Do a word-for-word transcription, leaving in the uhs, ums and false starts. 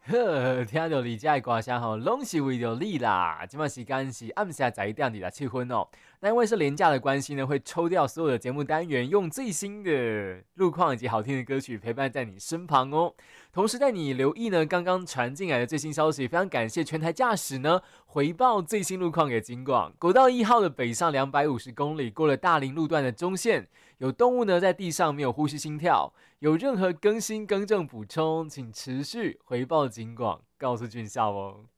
呵，听到你家的歌声吼，拢是为着你啦。今晚时间是暗下十一点二十七分哦。那因为是廉价的关系呢，会抽掉所有的节目单元，用最新的路况以及好听的歌曲陪伴在你身旁哦。同时带你留意呢，刚刚传进来的最新消息，非常感谢全台驾驶呢回报最新路况给警广。国道一号的北上两百五十公里，过了大林路段的中线，有动物呢在地上没有呼吸心跳。有任何更新更正补充，请持续回报警广，告诉俊孝哦。